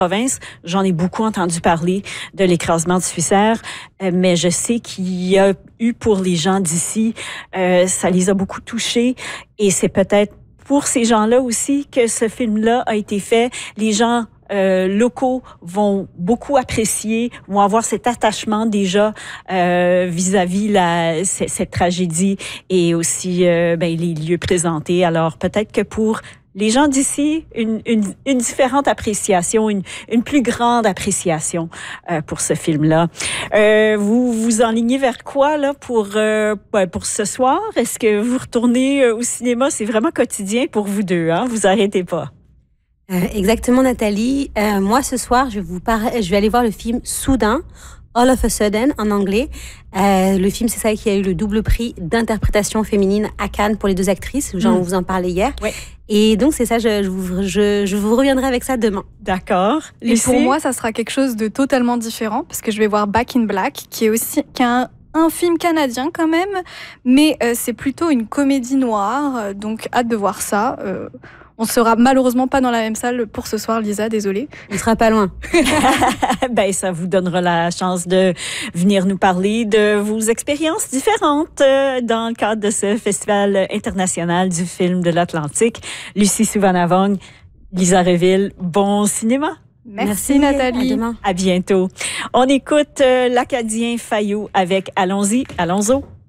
province, j'en ai beaucoup entendu parler de l'écrasement du Suissaire, mais je sais qu'il y a eu pour les gens d'ici, ça les a beaucoup touchés et c'est peut-être pour ces gens-là aussi que ce film-là a été fait. Les gens locaux vont beaucoup apprécier, vont avoir cet attachement déjà vis-à-vis cette tragédie et aussi les lieux présentés. Alors peut-être que pour les gens d'ici, une différente appréciation, une plus grande appréciation pour ce film-là. Vous vous enlignez vers quoi là pour ce soir? Est-ce que vous retournez au cinéma? C'est vraiment quotidien pour vous deux, hein? Vous arrêtez pas. Exactement, Nathalie. Moi, ce soir, je vais aller voir le film Soudain, All of a Sudden, en anglais. Le film, c'est ça qui a eu le double prix d'interprétation féminine à Cannes pour les 2 actrices. On vous en parlait hier. Ouais. Et donc, c'est ça, je vous reviendrai avec ça demain. D'accord. Et pour moi, ça sera quelque chose de totalement différent, parce que je vais voir Back in Black, qui est un film canadien quand même, mais c'est plutôt une comédie noire, donc hâte de voir ça. On sera malheureusement pas dans la même salle pour ce soir, Lisa, désolée. On sera pas loin. Ça vous donnera la chance de venir nous parler de vos expériences différentes dans le cadre de ce Festival international du film de l'Atlantique. Lucie Souvanavong, Lisa Reville, bon cinéma. Merci Nathalie. À demain. À bientôt. On écoute l'Acadien Fayot avec Allons-y, allons-y.